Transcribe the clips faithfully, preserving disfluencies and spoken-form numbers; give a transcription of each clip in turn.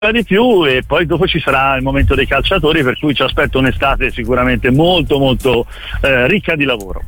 di più, e poi dopo ci sarà il momento dei calciatori, per cui ci aspetta un'estate sicuramente molto molto eh, ricca di lavoro.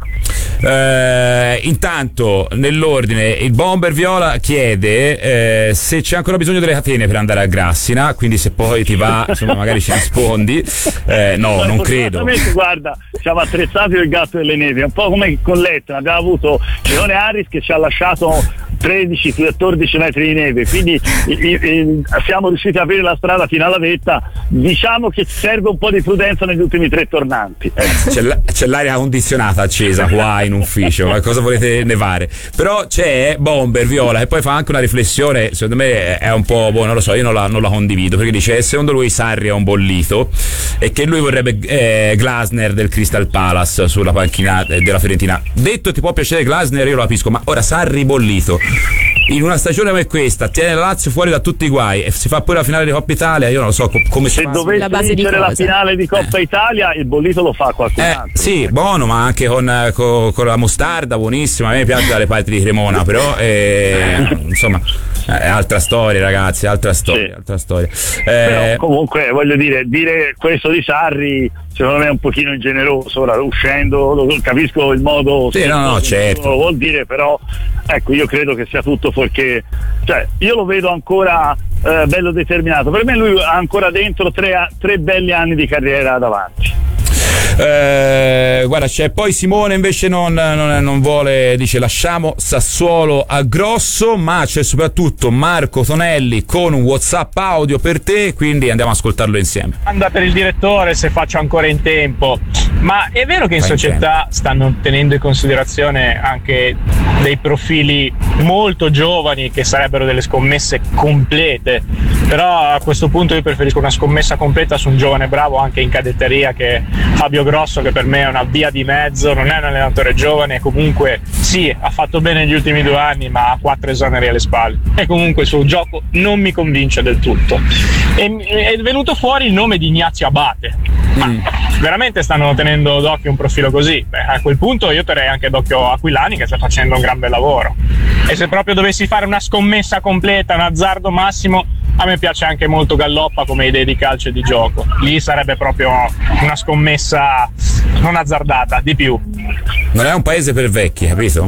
Eh, intanto nell'ordine il Bomber Viola chiede eh, se c'è ancora bisogno delle catene per andare a Grassina, quindi se poi ti va insomma magari ci rispondi. eh, no, no non credo. Guarda, siamo attrezzati del gatto delle nevi, un po' come con l'Etna, abbiamo avuto Leone Harris che ci ha lasciato tredici quattordici metri di neve, quindi i, i, siamo riusciti a aprire la strada fino alla vetta. Diciamo che serve un po' di prudenza negli ultimi tre tornanti. Eh. C'è, la, c'è l'aria condizionata accesa qua in ufficio, ma cosa volete nevare? Però c'è Bomber Viola e poi fa anche una riflessione, secondo me è un po', boh, non lo so, io non la, non la condivido, perché dice secondo lui Sarri è un bollito e che lui vorrebbe eh, Glasner del Crystal Palace sulla panchina della Fiorentina. Detto ti può piacere Glasner, io lo capisco, ma ora Sarri bollito in una stagione come questa tiene la Lazio fuori da tutti i guai e si fa pure la finale di Coppa Italia, io non lo so co- come se si fa. Dovesse vincere la finale di Coppa eh. Italia, il bollito lo fa qualcun eh, altro. Sì, buono, ma anche con, con, con la mostarda buonissima, a me piace dalle parti di Cremona, però eh, insomma è altra storia, ragazzi, altra storia, sì. altra storia. Eh, però comunque voglio dire, dire questo di Sarri secondo me è un pochino ingeneroso. Ora uscendo lo, capisco il modo, sì, no, no, certo. Lo vuol dire, però ecco, io credo che sia tutto fuorché, cioè io lo vedo ancora eh, bello determinato. Per me lui ha ancora dentro tre, tre belli anni di carriera davanti. Eh, guarda, c'è poi Simone invece non, non, non vuole, dice lasciamo Sassuolo a Grosso, ma c'è soprattutto Marco Tonelli con un WhatsApp audio per te, quindi andiamo ad ascoltarlo insieme. Anda per il direttore se faccio ancora in tempo, ma è vero che in Fai società in stanno tenendo in considerazione anche dei profili molto giovani che sarebbero delle scommesse complete, però a questo punto io preferisco una scommessa completa su un giovane bravo anche in cadetteria che Fabio Grosso, che per me è una via di mezzo, non è un allenatore giovane, comunque sì, ha fatto bene negli ultimi due anni ma ha quattro esoneri alle spalle e comunque sul gioco non mi convince del tutto. E, è venuto fuori il nome di Ignazio Abate, ma mm. veramente stanno tenendo d'occhio un profilo così? Beh, a quel punto io terrei anche d'occhio Aquilani che sta facendo un gran bel lavoro, e se proprio dovessi fare una scommessa completa, un azzardo massimo, a me piace anche molto Galloppa come idee di calcio e di gioco, lì sarebbe proprio una scommessa non azzardata, di più. Non è un paese per vecchi, capito?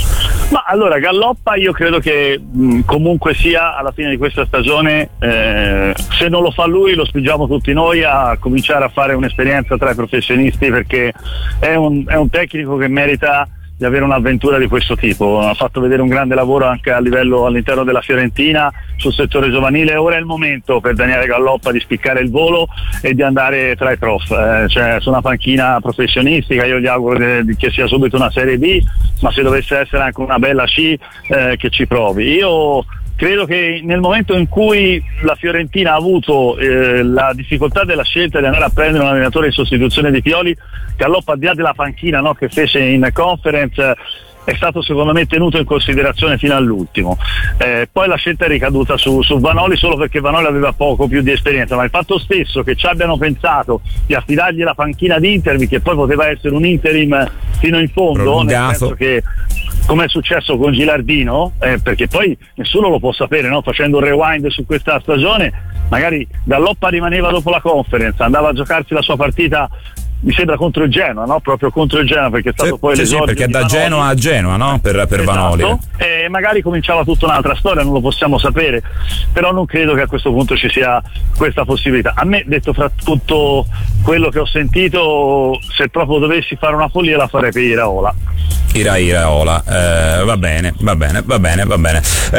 Ma allora Galloppa io credo che mh, comunque sia alla fine di questa stagione, eh, se non lo fa lui lo spingiamo tutti noi a cominciare a fare un'esperienza tra i professionisti, perché è un, è un tecnico che merita di avere un'avventura di questo tipo. Ha fatto vedere un grande lavoro anche a livello all'interno della Fiorentina sul settore giovanile. Ora è il momento per Daniele Galloppa di spiccare il volo e di andare tra i prof, eh, cioè su una panchina professionistica. Io gli auguro che, che sia subito una Serie B, ma se dovesse essere anche una bella C, eh, che ci provi. Io credo che nel momento in cui la Fiorentina ha avuto eh, la difficoltà della scelta di andare a prendere un allenatore in sostituzione di Pioli, Galloppa, al di là della panchina, no, che fece in conference, è stato secondo me tenuto in considerazione fino all'ultimo. Eh, poi la scelta è ricaduta su, su Vanoli solo perché Vanoli aveva poco più di esperienza, ma il fatto stesso che ci abbiano pensato di affidargli la panchina di Intervi, che poi poteva essere un interim fino in fondo, prolungato, nel senso che come è successo con Gilardino, eh, perché poi nessuno lo può sapere, no? Facendo un rewind su questa stagione, magari Galloppa rimaneva dopo la conference, andava a giocarsi la sua partita, mi sembra contro il Genoa, no? Proprio contro il Genoa, perché è stato sì, poi sì, l'esordio sì, perché di da Vanoli. Genoa a Genoa, no? Per, per Esatto. Vanoli. E magari cominciava tutta un'altra storia, non lo possiamo sapere, però non credo che a questo punto ci sia questa possibilità. A me, detto fra tutto quello che ho sentito, se proprio dovessi fare una follia la farei per Iraola. Ira Iraola, eh, va bene, va bene, va bene, va bene.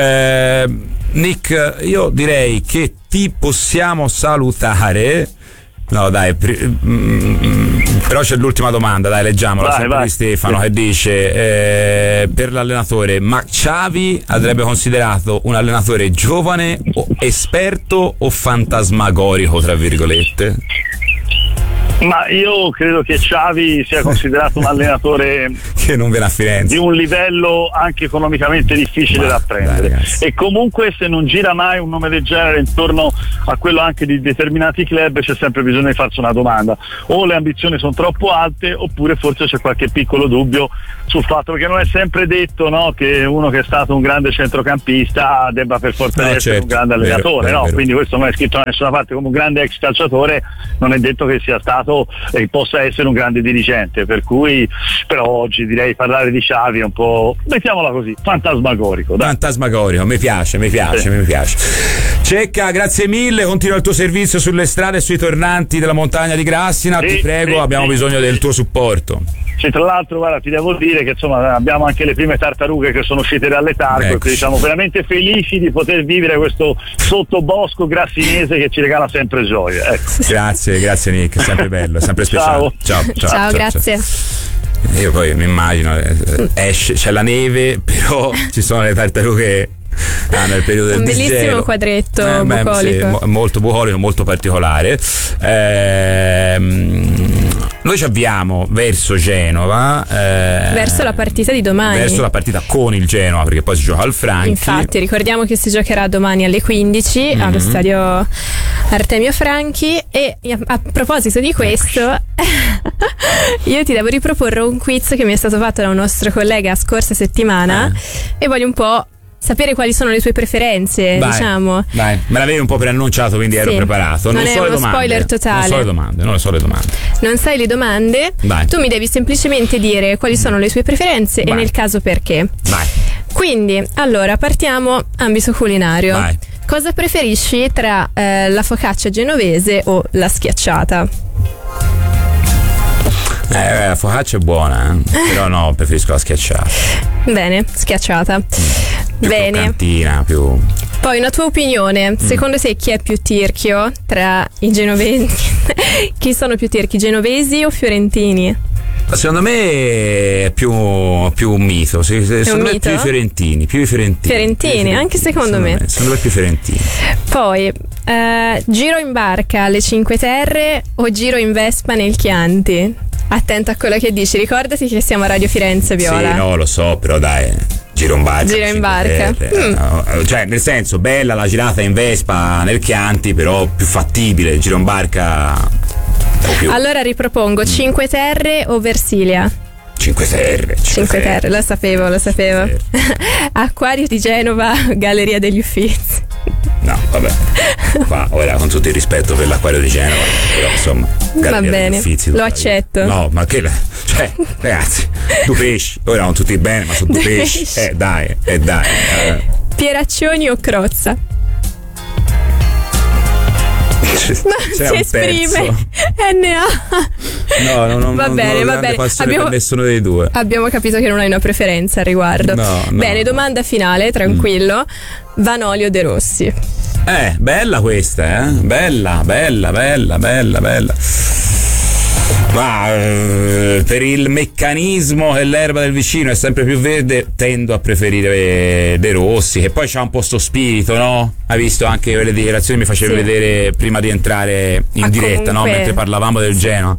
Eh, Nick, io direi che ti possiamo salutare. No dai, pr- mm, però c'è l'ultima domanda, dai, leggiamola. Vai, sempre vai. di Stefano, che dice eh, per l'allenatore, ma Xavi andrebbe considerato un allenatore giovane o esperto o fantasmagorico, tra virgolette? Ma io credo che Xavi sia considerato un allenatore che non viene a Firenze, di un livello anche economicamente difficile Ma, da prendere, dai, e comunque se non gira mai un nome del genere intorno a quello anche di determinati club c'è sempre bisogno di farsi una domanda: o le ambizioni sono troppo alte oppure forse c'è qualche piccolo dubbio sul fatto, perché non è sempre detto, no, che uno che è stato un grande centrocampista debba per forza no, essere certo, un grande allenatore, vero, no? Vero. Quindi questo non è scritto da nessuna parte. Come un grande ex calciatore non è detto che sia stato e possa essere un grande dirigente, per cui però oggi direi parlare di Xavi è un po', mettiamola così, fantasmagorico. Dai. Fantasmagorico, mi piace, mi piace, sì. mi piace. Cecca, grazie mille, continua il tuo servizio sulle strade e sui tornanti della montagna di Grassina, sì, ti prego, sì, abbiamo sì. bisogno del tuo supporto. Sì, tra l'altro guarda, ti devo dire che insomma abbiamo anche le prime tartarughe che sono uscite dalle tarpe, ecco. Quindi siamo veramente felici di poter vivere questo sottobosco grassinese che ci regala sempre gioia, ecco. Grazie, grazie Nick, è sempre bello, è sempre speciale. Ciao, ciao, ciao, ciao, ciao grazie. Ciao. Io poi mi immagino, esce, c'è la neve, però ci sono le tartarughe. Ah, nel periodo del un bellissimo disgelo. Quadretto eh, beh, bucolico, sì, molto bucolico, molto particolare. Ehm, noi ci avviamo verso Genova, eh, verso la partita di domani, verso la partita con il Genoa, perché poi si gioca al Franchi. Infatti ricordiamo che si giocherà domani alle quindici mm-hmm. allo stadio Artemio Franchi. E a proposito di questo io ti devo riproporre un quiz che mi è stato fatto da un nostro collega scorsa settimana eh. e voglio un po' sapere quali sono le tue preferenze, vai, diciamo. Dai, me l'avevi un po' preannunciato, quindi sì, ero preparato. Non, non so è le uno domande. spoiler totale. Non so le domande, non so le domande. Non sai le domande? Vai. Tu mi devi semplicemente dire quali sono le tue preferenze vai. E nel caso perché. Vai. Quindi, allora, partiamo ambito culinario. Vai. Cosa preferisci tra eh, la focaccia genovese o la schiacciata? Eh, la focaccia è buona, eh? Però no, preferisco la schiacciata. Bene, schiacciata. Più Bene. Croccantina, più. Poi una tua opinione, mm. secondo te chi è più tirchio tra i genovesi? Chi sono più tirchi, genovesi o fiorentini? Secondo me è più, più un mito, secondo un me mito? più i fiorentini, più i fiorentini. Fiorentini, fiorentini anche secondo, secondo me. me. Secondo me più fiorentini. Poi, eh, giro in barca alle Cinque Terre o giro in Vespa nel Chianti? Attento a quello che dici, ricordati che siamo a Radio Firenze, Viola. Sì, no, lo so, però dai, giro in barca. Giro in barca. Mm. Cioè, nel senso, bella la girata in Vespa nel Chianti, però più fattibile, giro in barca. Più. Allora ripropongo, mm. Cinque Terre o Versilia? Cinque Terre. Cinque Terre, lo sapevo, lo sapevo. Acquario di Genova, Galleria degli Uffizi. No, vabbè. Ma ora, con tutto il rispetto per l'acquario di Genova, però insomma. Va bene, Uffizi, lo accetto. No, ma che. Cioè, ragazzi, due pesci. Ora non tutti bene, ma sono due, due pesci. pesci. Eh, dai, eh, dai. Eh. Pieraccioni o Crozza? Non si esprime N A. No, no, no, va non, bene, non va bene. Abbiamo, per nessuno dei due. Abbiamo capito che non hai una preferenza al riguardo. No, no, bene, domanda finale, tranquillo. Mm. Vanoli o De Rossi? Eh, bella questa, eh? Bella, bella, bella, bella, bella. Ma eh, per il meccanismo che l'erba del vicino è sempre più verde, tendo a preferire De Rossi, che poi c'ha un po' sto spirito, no? Hai visto anche le dichiarazioni mi facevi sì. vedere prima di entrare in ah, diretta, comunque... no? Mentre parlavamo del Genoa.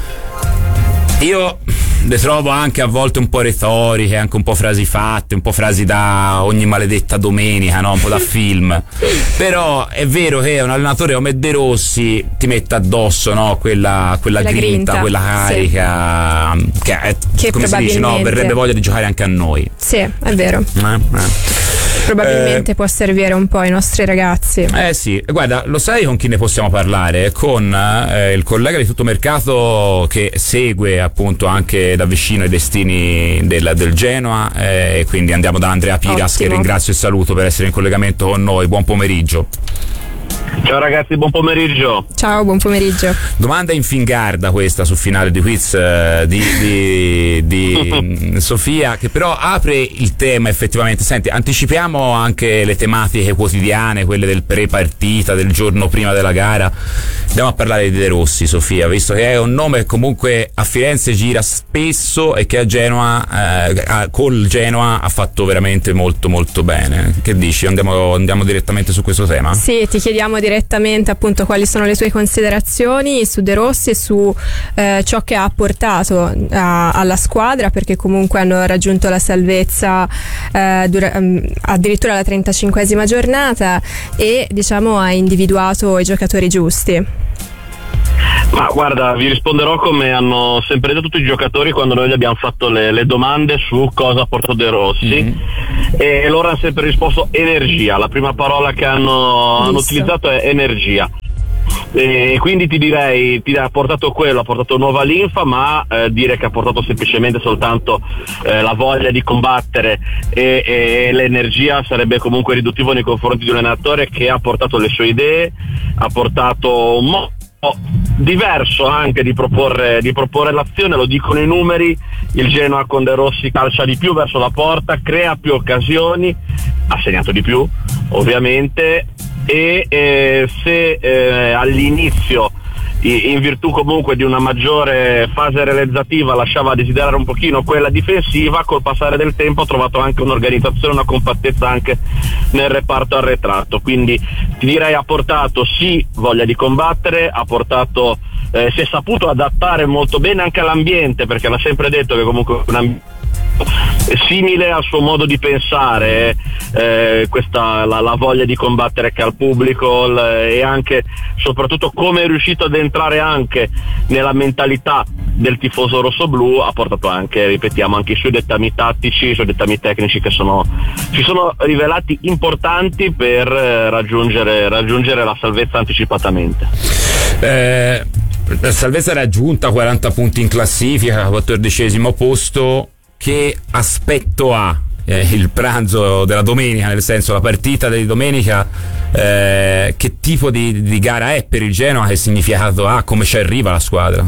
Io le trovo anche a volte un po' retoriche, anche un po' frasi fatte, un po' frasi da ogni maledetta domenica, no? Un po' da film. Però è vero che un allenatore come De Rossi ti mette addosso, no? Quella, quella grinta, grinta, quella carica, sì. che, è, che come si dice, no? Verrebbe voglia di giocare anche a noi. Sì, è vero. Eh, eh. Probabilmente eh, può servire un po' ai nostri ragazzi. Eh sì, guarda, lo sai con chi ne possiamo parlare? Con eh, il collega di Tuttomercato che segue appunto anche da vicino i destini del, del Genoa, e eh, quindi andiamo da Andrea Piras, Ottimo. Che ringrazio e saluto per essere in collegamento con noi. Buon pomeriggio. Ciao ragazzi, buon pomeriggio. Ciao, buon pomeriggio. Domanda infingarda questa sul finale di quiz uh, di, di, di Sofia, che però apre il tema effettivamente. Senti, anticipiamo anche le tematiche quotidiane, quelle del pre-partita, del giorno prima della gara. Andiamo a parlare di De Rossi, Sofia, visto che è un nome che comunque a Firenze gira spesso e che a Genoa, eh, col Genoa ha fatto veramente molto molto bene. Che dici? Andiamo, andiamo direttamente su questo tema? Sì, ti chiediamo chiediamo direttamente appunto quali sono le tue considerazioni su De Rossi e su eh, ciò che ha portato a, alla squadra, perché comunque hanno raggiunto la salvezza eh, dura, um, addirittura alla trentacinquesima giornata e diciamo ha individuato i giocatori giusti. Ma guarda, vi risponderò come hanno sempre detto tutti i giocatori quando noi gli abbiamo fatto le, le domande su cosa ha portato De Rossi, mm-hmm. e loro hanno sempre risposto energia. La prima parola che hanno, hanno utilizzato è energia. E quindi ti direi, ti ha portato quello, ha portato nuova linfa, ma eh, dire che ha portato semplicemente soltanto eh, la voglia di combattere e, e l'energia sarebbe comunque riduttivo nei confronti di un allenatore che ha portato le sue idee, ha portato un modo diverso anche di proporre, di proporre l'azione. Lo dicono i numeri, il Genoa con De Rossi calcia di più verso la porta, crea più occasioni, ha segnato di più ovviamente, e eh, se eh, all'inizio in virtù comunque di una maggiore fase realizzativa lasciava a desiderare un pochino quella difensiva, col passare del tempo ha trovato anche un'organizzazione, una compattezza anche nel reparto arretrato, quindi ti direi ha portato sì voglia di combattere, ha portato eh, si è saputo adattare molto bene anche all'ambiente, perché l'ha sempre detto che comunque un ambiente simile al suo modo di pensare, eh, questa la, la voglia di combattere che ha il pubblico, l, e anche soprattutto come è riuscito ad entrare anche nella mentalità del tifoso rossoblu, ha portato anche, ripetiamo, anche i suoi dettami tattici, i suoi dettami tecnici che sono si sono rivelati importanti per eh, raggiungere, raggiungere la salvezza anticipatamente. Eh, la salvezza raggiunta, quaranta punti in classifica, quattordicesimo posto. Che aspetto ha eh, il pranzo della domenica, nel senso la partita di domenica, eh, che tipo di, di gara è per il Genoa, che significato ha, come ci arriva la squadra?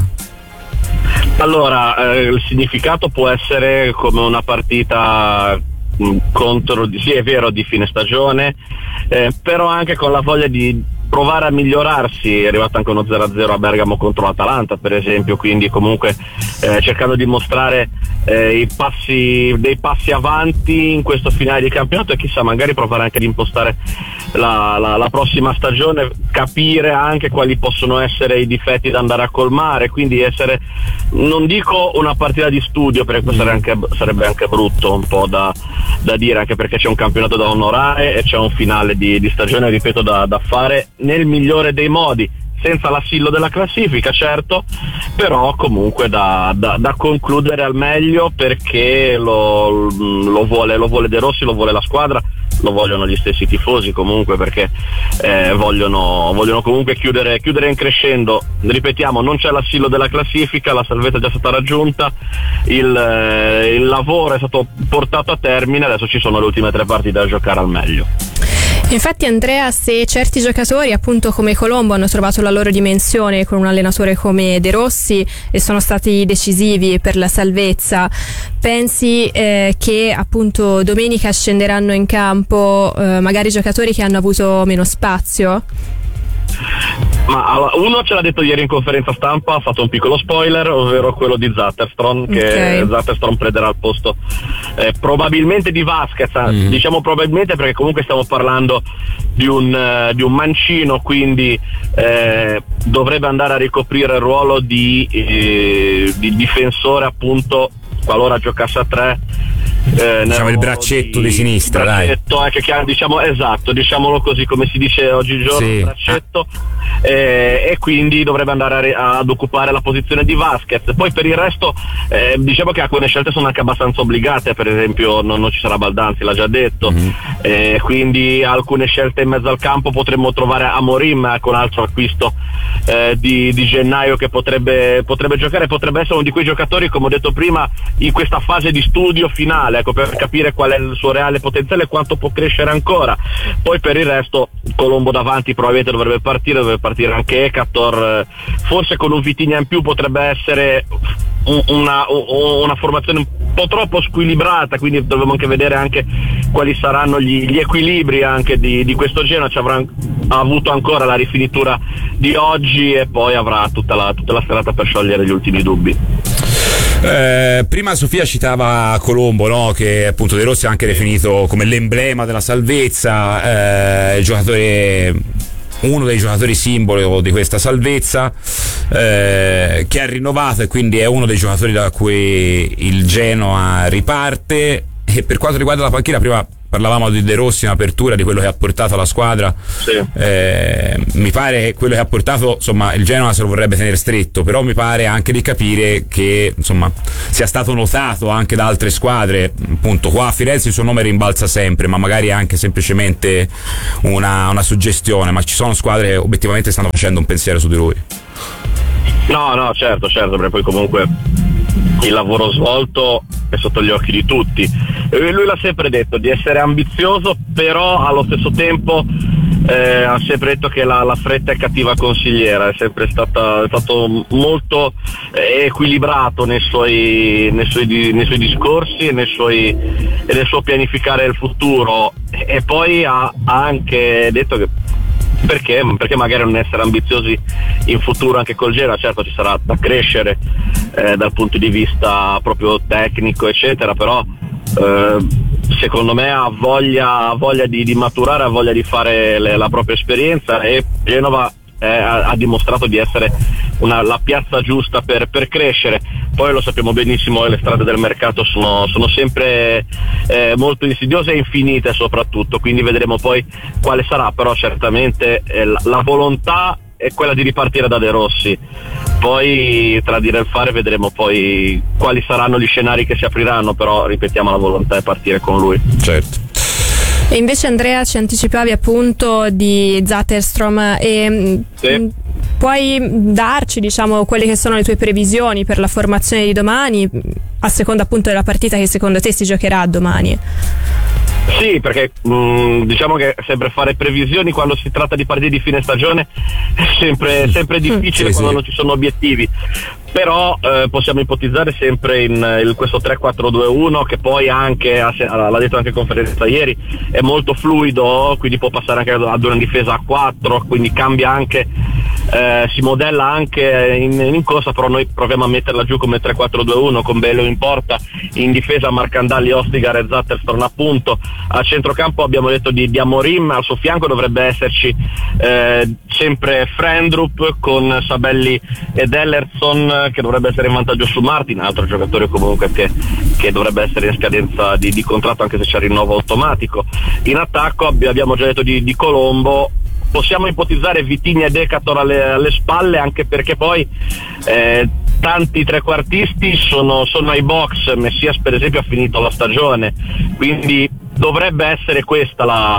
Allora, eh, il significato può essere come una partita mh, contro, sì è vero, di fine stagione, eh, però anche con la voglia di provare a migliorarsi. È arrivato anche uno zero a zero a Bergamo contro l'Atalanta per esempio, quindi comunque eh, cercando di mostrare eh, i passi, dei passi avanti in questo finale di campionato, e chissà magari provare anche ad impostare la, la, la prossima stagione, capire anche quali possono essere i difetti da andare a colmare, quindi essere, non dico una partita di studio, perché questo sarebbe anche, sarebbe anche brutto un po' da, da dire, anche perché c'è un campionato da onorare e c'è un finale di, di stagione, ripeto, da, da fare nel migliore dei modi, senza l'assillo della classifica certo, però comunque da, da, da concludere al meglio, perché lo, lo vuole lo vuole De Rossi, lo vuole la squadra, lo vogliono gli stessi tifosi comunque, perché eh, vogliono, vogliono comunque chiudere, chiudere in crescendo. Ripetiamo, non c'è l'assillo della classifica, la salvezza è già stata raggiunta, il, eh, il lavoro è stato portato a termine, adesso ci sono le ultime tre partite da giocare al meglio. Infatti Andrea, se certi giocatori appunto come Colombo hanno trovato la loro dimensione con un allenatore come De Rossi e sono stati decisivi per la salvezza, pensi eh, che appunto domenica scenderanno in campo eh, magari giocatori che hanno avuto meno spazio? Ma uno ce l'ha detto ieri in conferenza stampa, ha fatto un piccolo spoiler, ovvero quello di Zatterstrom, che okay. Zatterstrom prenderà il posto eh, probabilmente di Vasquez, mm. diciamo probabilmente perché comunque stiamo parlando di un, uh, di un mancino, quindi eh, dovrebbe andare a ricoprire il ruolo di, eh, di difensore, appunto, qualora giocasse a tre. Eh, diciamo il braccetto di, di sinistra, braccetto, dai. Eh, che, diciamo, esatto, diciamolo così come si dice oggigiorno, sì. braccetto, eh, e quindi dovrebbe andare a, ad occupare la posizione di Vasquez. Poi per il resto eh, diciamo che alcune scelte sono anche abbastanza obbligate, per esempio non, non ci sarà Baldanzi, l'ha già detto, mm-hmm. eh, quindi alcune scelte in mezzo al campo potremmo trovare Amorim con un altro acquisto eh, di, di gennaio che potrebbe, potrebbe giocare, potrebbe essere uno di quei giocatori, come ho detto prima, in questa fase di studio finale, ecco, per capire qual è il suo reale potenziale e quanto può crescere ancora. Poi per il resto Colombo davanti probabilmente dovrebbe partire, dovrebbe partire anche Ekator, forse con un Vitinha in più potrebbe essere una, una formazione un po' troppo squilibrata, quindi dovremo anche vedere anche quali saranno gli, gli equilibri anche di, di questo Genoa. Ci avrà ha avuto ancora la rifinitura di oggi e poi avrà tutta la, tutta la serata per sciogliere gli ultimi dubbi. Eh, prima Sofia citava Colombo, no? Che appunto De Rossi ha anche definito come l'emblema della salvezza, eh, il giocatore uno dei giocatori simbolo di questa salvezza, eh, che ha rinnovato e quindi è uno dei giocatori da cui il Genoa riparte. E per quanto riguarda la panchina, prima parlavamo di De Rossi in apertura, di quello che ha portato alla squadra. Sì. Eh, mi pare che quello che ha portato, insomma, il Genoa se lo vorrebbe tenere stretto, però mi pare anche di capire che, insomma, sia stato notato anche da altre squadre. Appunto, qua a Firenze il suo nome rimbalza sempre, ma magari anche semplicemente una, una suggestione, ma ci sono squadre che obiettivamente stanno facendo un pensiero su di lui. No, no, certo, certo, perché poi comunque il lavoro svolto è sotto gli occhi di tutti. E lui l'ha sempre detto di essere ambizioso, però allo stesso tempo eh, ha sempre detto che la, la fretta è cattiva consigliera, è sempre stata, è stato molto eh, equilibrato nei suoi, nei, suoi, nei suoi discorsi e, nei suoi, e nel suo pianificare il futuro, e poi ha, ha anche detto che Perché? Perché magari non essere ambiziosi in futuro anche col Genoa. Certo, ci sarà da crescere eh, dal punto di vista proprio tecnico eccetera, però eh, secondo me ha voglia, ha voglia di, di maturare, ha voglia di fare le, la propria esperienza, e Genova eh, ha, ha dimostrato di essere una, la piazza giusta per, per crescere. Poi lo sappiamo benissimo, le strade del mercato sono, sono sempre eh, molto insidiose e infinite soprattutto, quindi vedremo poi quale sarà, però certamente eh, la, la volontà è quella di ripartire da De Rossi. Poi tra dire e il fare vedremo poi quali saranno gli scenari che si apriranno, però ripetiamo, la volontà è partire con lui. Certo. E invece Andrea, ci anticipavi appunto di Zetterstrom, e Sì. puoi darci, diciamo, quelle che sono le tue previsioni per la formazione di domani, a seconda appunto della partita che secondo te si giocherà domani? Sì, perché mh, diciamo che sempre fare previsioni quando si tratta di partite di fine stagione è sempre, sempre difficile, sì, quando sì. non ci sono obiettivi. Però eh, possiamo ipotizzare sempre in, in questo tre quattro due uno, che poi anche, l'ha detto anche in conferenza ieri, è molto fluido, quindi può passare anche ad una difesa a quattro, quindi cambia anche, eh, si modella anche in, in corsa, però noi proviamo a metterla giù come tre quattro due uno, con Bello in porta, in difesa Marcandalli, Ostigar e Zetterstrom appunto. A centrocampo abbiamo detto di, di Amorim, al suo fianco dovrebbe esserci eh, sempre Frendrup con Sabelli ed Ellerson, che dovrebbe essere in vantaggio su Martin, altro giocatore comunque che, che dovrebbe essere in scadenza di, di contratto, anche se c'è il rinnovo automatico. In attacco abbi, abbiamo già detto di, di Colombo. Possiamo ipotizzare Vitinha e Decator alle, alle spalle, anche perché poi eh, tanti trequartisti sono, sono ai box. Messias per esempio ha finito la stagione, quindi dovrebbe essere questa la,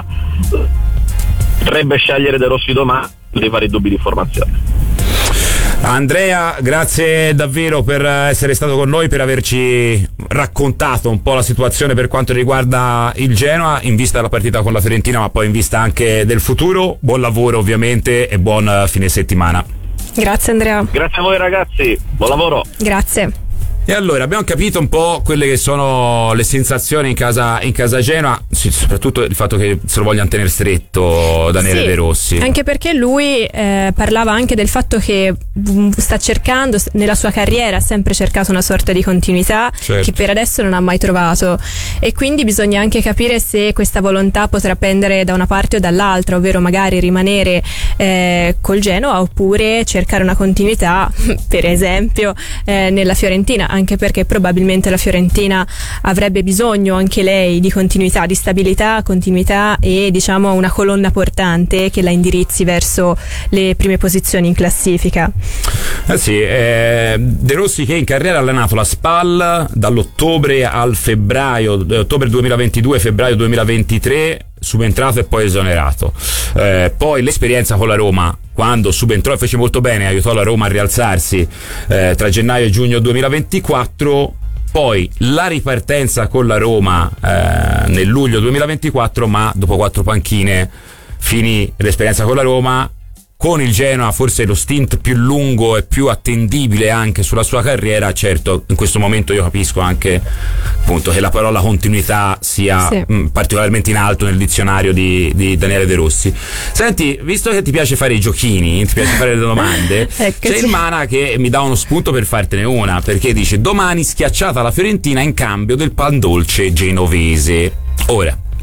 potrebbe scegliere De Rossi domani dei vari dubbi di formazione. Andrea, grazie davvero per essere stato con noi, per averci raccontato un po' la situazione per quanto riguarda il Genoa, in vista della partita con la Fiorentina, ma poi in vista anche del futuro. Buon lavoro ovviamente e buon fine settimana. Grazie Andrea. Grazie a voi ragazzi, buon lavoro. Grazie. E allora abbiamo capito un po' quelle che sono le sensazioni in casa, in casa Genoa, sì, soprattutto il fatto che se lo vogliano tenere stretto Daniele sì, De Rossi. Anche perché lui eh, parlava anche del fatto che mh, sta cercando, nella sua carriera ha sempre cercato una sorta di continuità, certo, che per adesso non ha mai trovato, e quindi bisogna anche capire se questa volontà potrà pendere da una parte o dall'altra, ovvero magari rimanere eh, col Genoa oppure cercare una continuità per esempio eh, nella Fiorentina, anche perché probabilmente la Fiorentina avrebbe bisogno anche lei di continuità, di stabilità, continuità e diciamo una colonna portante che la indirizzi verso le prime posizioni in classifica. Eh sì, eh, De Rossi che in carriera ha allenato la Spal dall'ottobre al febbraio, ottobre duemilaventidue, febbraio duemilaventitré, subentrato e poi esonerato. Eh, poi l'esperienza con la Roma, quando subentrò e fece molto bene, aiutò la Roma a rialzarsi eh, tra gennaio e giugno duemilaventiquattro. Poi la ripartenza con la Roma eh, nel luglio duemilaventiquattro, ma dopo quattro panchine finì l'esperienza con la Roma. Con il Genoa forse lo stint più lungo e più attendibile anche sulla sua carriera. Certo, in questo momento io capisco anche appunto che la parola continuità sia sì. mh, particolarmente in alto nel dizionario di, di Daniele De Rossi. Senti, visto che ti piace fare i giochini, ti piace fare le domande, c'è il Mana che mi dà uno spunto per fartene una, perché dice: domani schiacciata la Fiorentina in cambio del pan dolce genovese. Ora,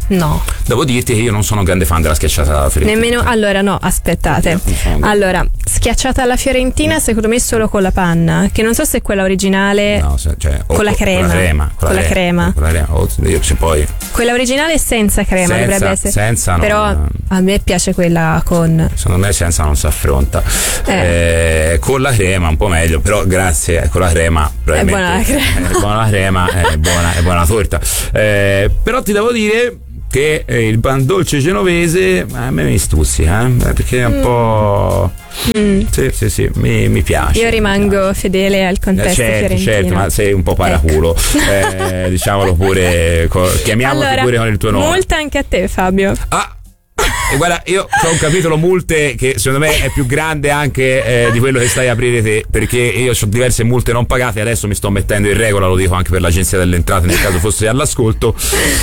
No. Devo dirti che io non sono un grande fan della schiacciata alla Fiorentina. Nemmeno, allora no, aspettate. Allora, schiacciata alla Fiorentina secondo me solo con la panna, che non so se è quella originale. No, se, cioè, o, con la crema. Con la crema. Con, con la, la crema. Con la crema. O, se poi. Quella originale senza crema senza, dovrebbe essere. Senza, però no, a me piace quella con. Secondo me senza non si affronta. Eh. Eh, con la crema un po' meglio, però grazie, con la crema è buona la crema. È buona la crema, è buona, è buona la torta. Eh, però ti devo dire che eh, il pan dolce genovese a me mi stuzzica, eh, perché è un mm. po'. Mm. Sì, sì, sì, mi, mi piace. Io rimango fedele al contesto eh, certo, fiorentino. certo, ma sei un po' paraculo. Ecco. Eh, diciamolo pure, co- chiamiamolo allora, pure con il tuo nome. Multa anche a te, Fabio. Ah! E guarda, io ho un capitolo multe che secondo me è più grande anche eh, di quello che stai a aprire te, perché io ho diverse multe non pagate, adesso mi sto mettendo in regola, lo dico anche per l'agenzia delle entrate nel caso fosse all'ascolto.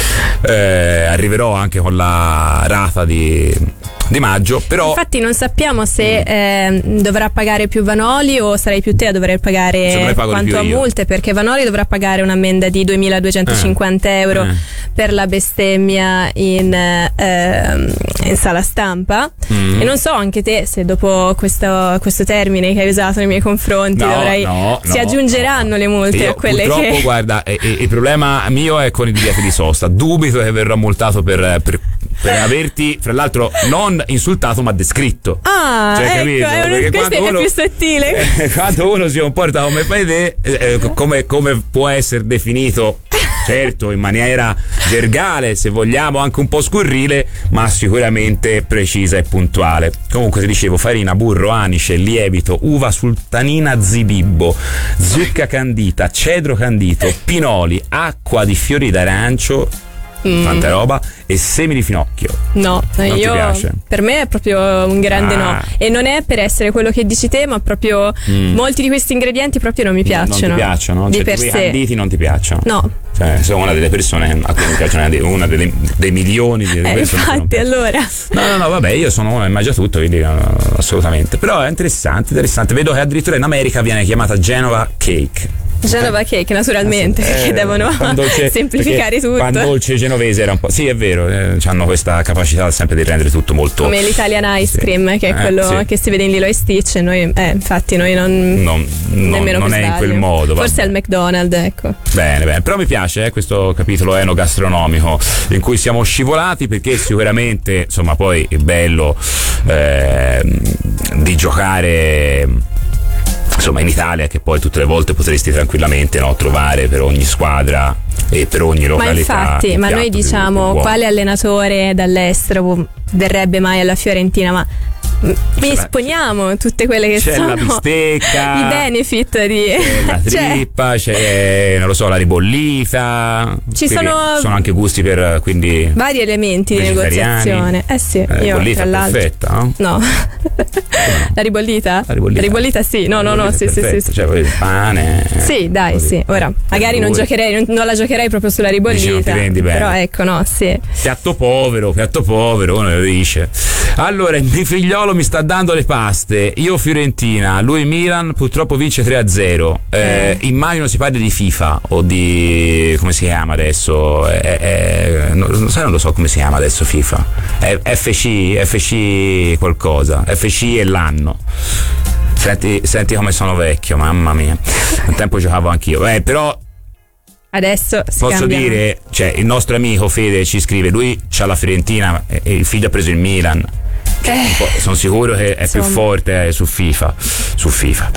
Eh, arriverò anche con la rata di, di maggio, però infatti non sappiamo se eh, dovrà pagare più Vanoli o sarai più te a dover pagare quanto a multe, perché Vanoli dovrà pagare un'ammenda di duemiladuecentocinquanta eh. euro eh. per la bestemmia in, eh, in sala stampa mm. e non so anche te se dopo questo, questo termine che hai usato nei miei confronti no, dovrai, no, si no, aggiungeranno no. le multe io, a quelle purtroppo, che guarda eh, eh, il problema mio è con i divieti di sosta, dubito che verrò multato per, per, per averti fra l'altro non insultato ma descritto. Ah, cioè, ecco, capito? è uno, questo è uno, più sottile. Eh, quando uno si comporta come fai te, eh, come, come può essere definito, certo in maniera gergale, se vogliamo anche un po' scurrile, ma sicuramente precisa e puntuale. Comunque ti dicevo, farina, burro, anice, lievito, uva sultanina zibibbo, zucca candita, cedro candito, pinoli, acqua di fiori d'arancio, Mm. tanta roba, e semi di finocchio. No, non io ti piace? Per me è proprio un grande ah. no. E non è per essere quello che dici te, ma proprio mm. molti di questi ingredienti proprio non mi piacciono. Non ti piacciono? Di cioè, per i sé. canditi non ti piacciono? No. Cioè, sono una delle persone a cui mi piacciono, una delle, dei milioni di eh, persone. Infatti, allora. No, no, no, vabbè, io sono uno che mangia tutto, quindi no, assolutamente. Però è interessante, interessante. Vedo che addirittura in America viene chiamata Genova Cake. Genova Cake, naturalmente, eh, perché devono dolce, semplificare perché tutto. Pan dolce genovese era un po'. Sì, è vero, eh, hanno questa capacità sempre di rendere tutto molto. Come l'Italian Ice Cream, sì. che è eh, quello sì. che si vede in Lilo e Stitch. Noi, eh, infatti, noi non. Non, non, non è in quel modo. Forse è il McDonald's, ecco. Bene, bene. Però mi piace eh, questo capitolo enogastronomico in cui siamo scivolati, perché sicuramente, insomma, poi è bello eh, di giocare. Insomma, in Italia, che poi tutte le volte potresti tranquillamente no, trovare per ogni squadra e per ogni località. Ma infatti, ma noi diciamo quale allenatore dall'estero verrebbe mai alla Fiorentina? Ma mi esponiamo tutte quelle che c'è sono la bistecca, i benefit di c'è la trippa, c'è, c'è non lo so, la ribollita. Ci sono, sono anche gusti per quindi vari elementi di negoziazione. Eh sì, la io ribollita tra è perfetta, no? No. no? La ribollita? La ribollita, la ribollita sì, no, no, no, sì, sì, sì, sì. Cioè, poi il pane. Sì, dai, così. Sì. Ora, magari non giocherei, non, non la giocherei proprio sulla ribollita. Dici, non ti rendi bene. Però ecco, no, sì. Piatto povero, piatto povero, uno lo dice. Allora, il mio figliolo mi sta dando le paste, io Fiorentina, lui Milan, purtroppo vince tre a zero. Eh, eh. Immagino si parli di FIFA o di come si chiama adesso? Eh, eh, non, sai, non lo so come si chiama adesso FIFA. Eh, F C, F C qualcosa, F C è l'anno. Senti, senti come sono vecchio, mamma mia. Un tempo giocavo anch'io. Eh, però adesso si posso cambiano. dire, cioè il nostro amico Fede ci scrive, lui c'ha la Fiorentina e il figlio ha preso il Milan. Eh, sono sicuro che è insomma. più forte su FIFA. Su FIFA.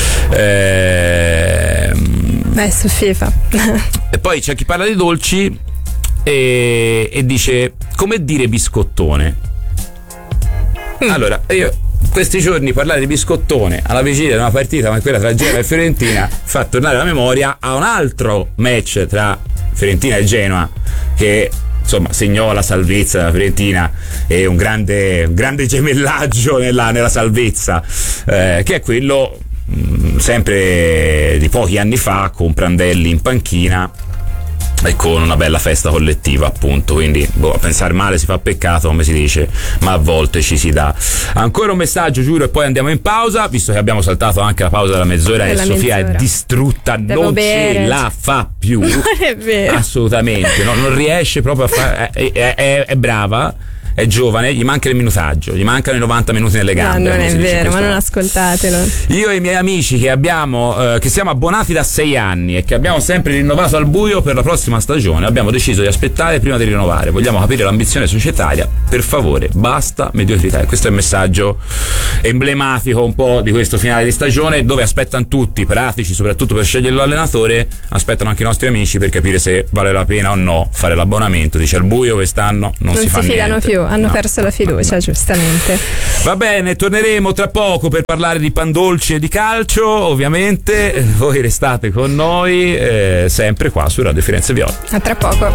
Eh, Beh, su FIFA. E poi c'è chi parla di dolci e, e dice come dire biscottone. Mm. Allora, io questi giorni parlare di biscottone alla vigilia di una partita come quella tra Genoa e Fiorentina fa tornare la memoria a un altro match tra Fiorentina e Genoa che insomma segnò la salvezza della Fiorentina e un grande, un grande gemellaggio nella, nella salvezza, eh, che è quello mh, sempre di pochi anni fa con Prandelli in panchina e con una bella festa collettiva, appunto. Quindi boh, a pensare male si fa peccato, come si dice, ma a volte ci si dà. Ancora un messaggio, giuro, e poi andiamo in pausa, visto che abbiamo saltato anche la pausa della mezz'ora e Sofia mezz'ora. È distrutta, Devo non bere. ce la fa più. Non è vero. Assolutamente, no, non riesce proprio a fare, è, è, è, è brava, è giovane, gli manca il minutaggio, gli mancano i novanta minuti nelle gambe. No, non è vero, ma non ascoltatelo. Io e i miei amici che abbiamo eh, che siamo abbonati da sei anni e che abbiamo sempre rinnovato al buio per la prossima stagione, abbiamo deciso di aspettare prima di rinnovare. Vogliamo capire l'ambizione societaria, per favore, basta mediocrità. E questo è il messaggio emblematico un po' di questo finale di stagione, dove aspettano tutti, pratici soprattutto per scegliere l'allenatore, aspettano anche i nostri amici per capire se vale la pena o no fare l'abbonamento. Dice al buio quest'anno non, non si, si fa fidano niente. più. Hanno no, perso la fiducia, no. giustamente. Va bene, torneremo tra poco per parlare di pandolci e di calcio, ovviamente. Voi restate con noi, eh, sempre qua su Radio Firenze Viola. A tra poco.